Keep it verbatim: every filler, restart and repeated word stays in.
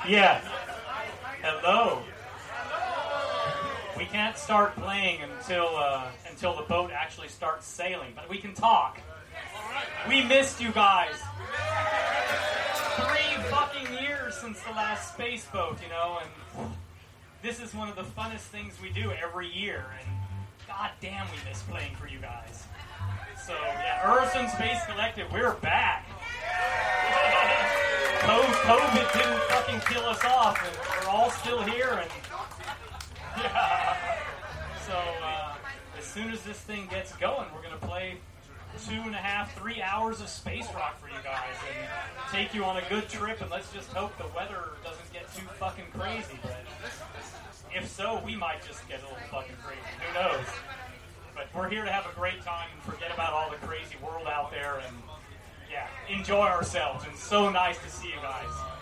Yeah. Hello. We can't start playing until uh, until the boat actually starts sailing, but we can talk. We missed you guys. Three fucking years since the last space boat, you know, and this is one of the funnest things we do every year, and god damn we miss playing for you guys. So, yeah, Urson Space Collective, we're back. COVID didn't fucking kill us off, and we're all still here, and yeah. So, uh, as soon as this thing gets going, we're going to play two and a half, three hours of space rock for you guys, and take you on a good trip, and let's just hope the weather doesn't get too fucking crazy, but if so, we might just get a little fucking crazy. Who knows? But we're here to have a great time and forget about all the crazy world out there and, yeah, enjoy ourselves. And so nice to see you guys.